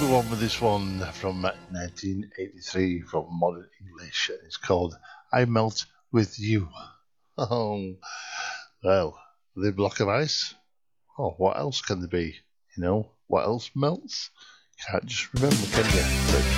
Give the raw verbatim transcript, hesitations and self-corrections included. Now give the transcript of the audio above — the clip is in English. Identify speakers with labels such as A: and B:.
A: move on with this one from nineteen eighty-three from Modern English. It's called I Melt With You. Oh, well, the block of ice? Oh, what else can there be? You know, what else melts? Can't just remember, can you? But